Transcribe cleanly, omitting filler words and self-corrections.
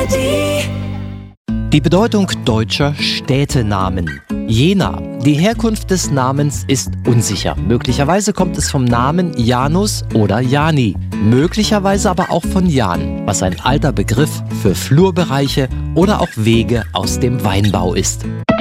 Die Bedeutung deutscher Städtenamen. Jena. Die Herkunft des Namens ist unsicher. Möglicherweise kommt es vom Namen Janus oder Jani. Möglicherweise aber auch von Jan, was ein alter Begriff für Flurbereiche oder auch Wege aus dem Weinbau ist.